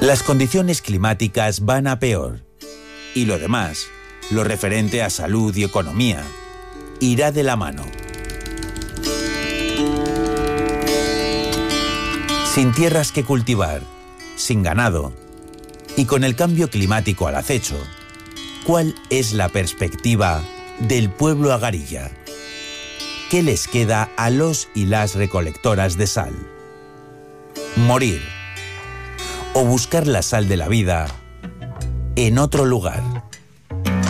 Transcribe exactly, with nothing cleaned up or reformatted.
Las condiciones climáticas van a peor. Y lo demás, lo referente a salud y economía, irá de la mano. Sin tierras que cultivar, sin ganado y con el cambio climático al acecho, ¿cuál es la perspectiva del pueblo agarilla? ¿Qué les queda a los y las recolectoras de sal? ¿Morir o buscar la sal de la vida en otro lugar?